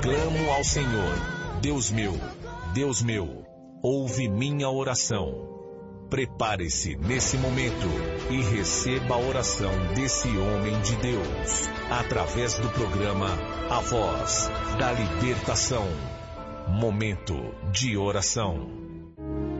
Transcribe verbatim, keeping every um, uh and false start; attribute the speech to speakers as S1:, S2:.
S1: Clamo ao Senhor, Deus meu, Deus meu, ouve minha oração. Prepare-se nesse momento e receba a oração desse homem de Deus, através do programa A Voz da Libertação. Momento de oração.